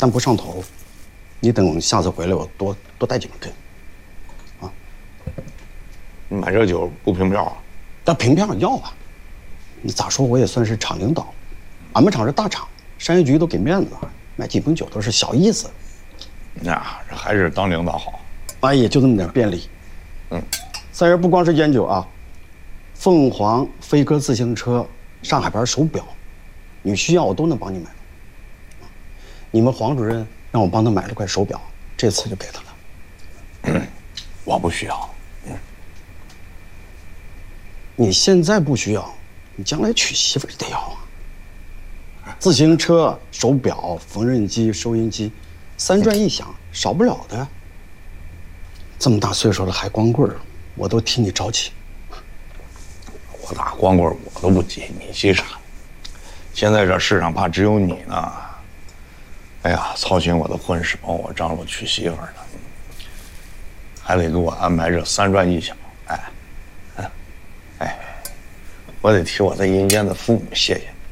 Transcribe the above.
但不上头。你等下次回来，我多带几根。啊， 你买这酒不凭票啊？ 但凭票要啊。你咋说我也算是厂领导，俺们厂是大厂，商业局都给面子，买几瓶酒都是小意思。 那这还是当领导好。 哎，也就这么点便利。三爷不光是烟酒啊，凤凰飞鸽自行车、上海牌手表，你需要我都能帮你买。你们黄主任让我帮他买了块手表，这次就给他了。 我不需要。 你现在不需要，你将来娶媳妇得要啊。自行车、手表、缝纫机、收音机，3转1响，少不了的。这么大岁数了还光棍儿，我都替你着急。 我打光棍我都不急，你急啥？现在这世上怕只有你呢。哎呀，操心我的婚事，帮我张罗娶媳妇呢，还得给我安排这3转1响。哎，我得替我在阴间的父母谢谢。